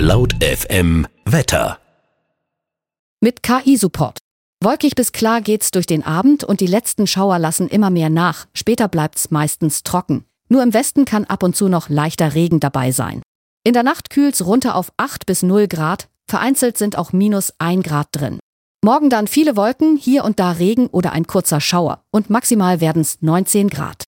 Laut FM Wetter. Mit KI-Support. Wolkig bis klar geht's durch den Abend und die letzten Schauer lassen immer mehr nach. Später bleibt's meistens trocken. Nur im Westen kann ab und zu noch leichter Regen dabei sein. In der Nacht kühlt's runter auf 8 bis 0 Grad. Vereinzelt sind auch -1 Grad drin. Morgen dann viele Wolken, hier und da Regen oder ein kurzer Schauer. Und maximal werden's 19 Grad.